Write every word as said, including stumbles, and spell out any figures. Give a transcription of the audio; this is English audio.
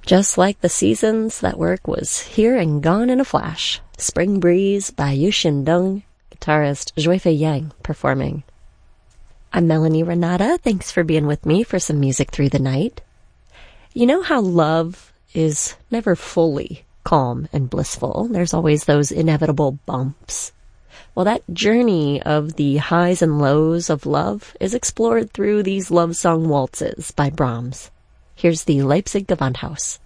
Just like the seasons, that work was here and gone in a flash. Spring Breeze by Yu Xindeng, guitarist Juifei Yang performing. I'm Melanie Renata. Thanks for being with me for some music through the night. You know how love is never fully calm and blissful. There's always those inevitable bumps. Well, that journey of the highs and lows of love is explored through these love song waltzes by Brahms. Here's the Leipzig Gewandhaus.